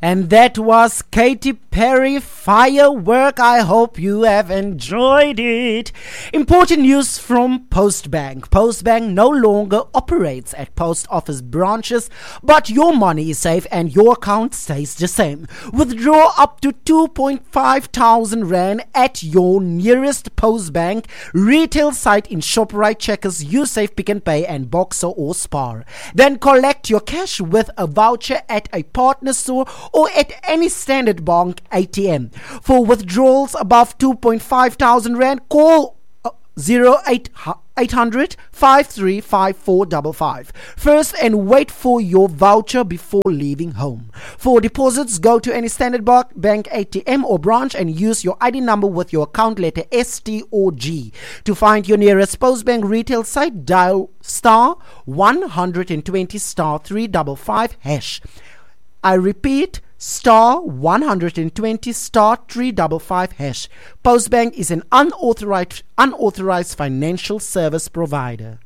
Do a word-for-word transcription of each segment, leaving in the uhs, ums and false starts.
And that was Katy Perry, Firework. I hope you have enjoyed it. Important news from Postbank. Postbank no longer operates at post office branches, but your money is safe and your account stays the same. Withdraw up to two point five thousand rand at your nearest Postbank retail site in Shoprite, Checkers, Usafe, Pick n Pay, and Boxer or Spar. Then collect your cash with a voucher at a partner store or at any Standard Bank A T M. For withdrawals above two point five thousand rand, call uh, zero eight hundred, five three five four five five first and wait for your voucher before leaving home. For deposits, go to any Standard Bank A T M or branch and use your I D number with your account letter S T or G. To find your nearest Postbank retail site, dial star one hundred twenty star three five five hash. I repeat, star one hundred twenty star three five five hash. Postbank is an unauthorized unauthorized financial service provider.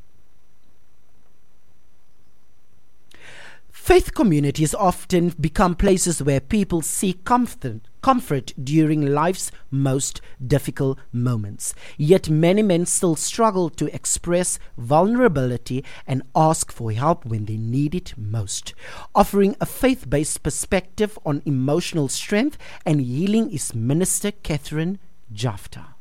Faith communities often become places where people seek comfort, comfort during life's most difficult moments. Yet many men still struggle to express vulnerability and ask for help when they need it most. Offering a faith-based perspective on emotional strength and healing is Minister Catherine Jafta.